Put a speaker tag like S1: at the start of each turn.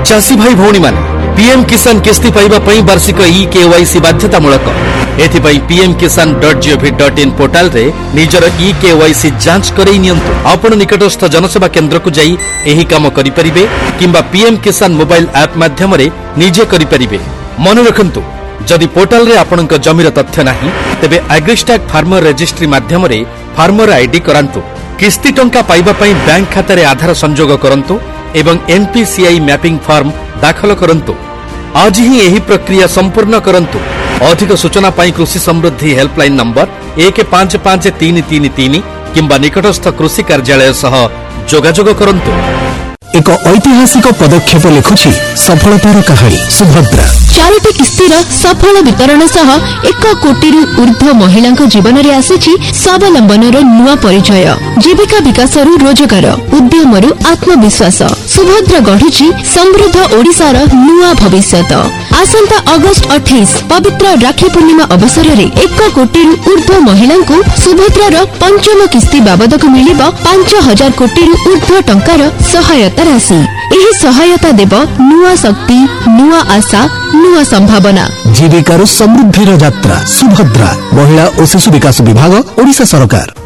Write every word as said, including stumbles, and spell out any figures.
S1: चाषी भाई भौणी मान पीएम किसान किस्ती पाइबा पई वार्षिक ई केवाईसी बाध्यतामूलक एथिपाई पीएम किसान dot gov dot in portal रे निजर ई केवाईसी जांच करई नियंतु। आपण निकटस्थ जनसेवा केंद्र को जाई एही काम करि परिबे किंबा पीएम किसान मोबाइल ऐप माध्यम रे निजे करि परिबे। मन रखंतु जदि पोर्टाल रे आपणक जमीर तथ्य नाही तेबे एग्रीस्टैक फार्मर रजिस्ट्री माध्यम रे फार्मर आईडी करांतु। किस्ती टंका पाइबा पई बैंक खाता रे आधार संजोग करंतु एवं एनपीसीआई मैपिंग फॉर्म दाखल करंतु। आज ही यही प्रक्रिया संपूर्ण करंतु। अधिक सूचना पाई कृषि समृद्धि हेल्पलाइन नंबर एक पांच पांच तीन तीन तीन किंबा निकटस्थ कृषि कार्यालय सह जोगाजोग करंतु।
S2: एक ऐतिहासिक पदक्षेप लिखुछि सफलतार कहानी सुभद्रा।
S3: चारोटी किस्तीर सफल वितरण सह एक कोटी ऊर्ध्व महिला जीवन में आसी स्वावलंबन नुआ परिचय। जीविका विकास रोजगार उद्यम आत्मविश्वास सुभद्रा गढ़ुछि समृद्ध ओडिशार नुआ भविष्यत। आसंता अगस्ट अठाईस पवित्र राखी पूर्णिमा अवसर में एक कोटी ऊर्ध्व महिला सुभद्रार पंचम किस्ती बाबदक मिल पांच हजार कोटी ऊर्ध्व टंकार सहायता राशि। यह सहायता देव नुआ शक्ति नुआ आशा नुआ संभावना।
S2: जीविकार समृद्धिर यात्रा सुभद्रा महिला और शिशु विकास विभाग ओडिशा सरकार।